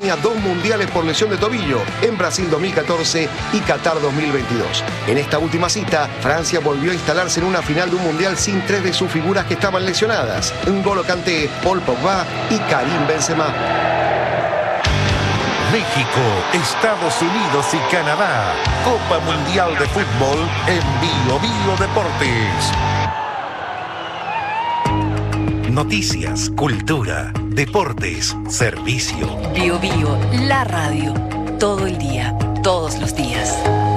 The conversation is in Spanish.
Alemania 2 mundiales por lesión de tobillo, en Brasil 2014 y Qatar 2022. En esta última cita, Francia volvió a instalarse en una final de un mundial sin 3 de sus figuras que estaban lesionadas: N'Golo Kanté, Paul Pogba y Karim Benzema. México, Estados Unidos y Canadá. Copa Mundial de Fútbol en Bio Bio Deportes. Noticias, cultura, deportes, servicio. Bio Bio, la radio. Todo el día, todos los días.